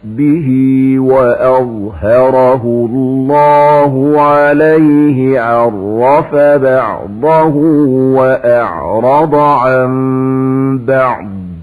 به وأظهره الله عليه عرف بعضه وأعرض عن بعض